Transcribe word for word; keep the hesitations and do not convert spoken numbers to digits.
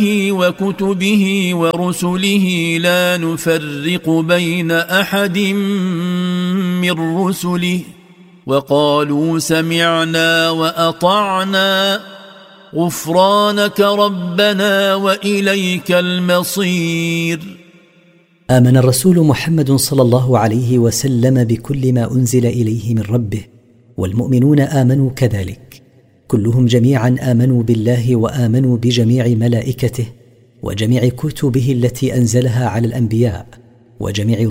وكتبه ورسله لا نفرق بين أحد من رسله وقالوا سمعنا وأطعنا غفرانك ربنا وإليك المصير. آمن الرسول محمد صلى الله عليه وسلم بكل ما أنزل إليه من ربه، والمؤمنون آمنوا كذلك، كلهم جميعا آمنوا بالله وآمنوا بجميع ملائكته وجميع كتبه التي أنزلها على الأنبياء وجميع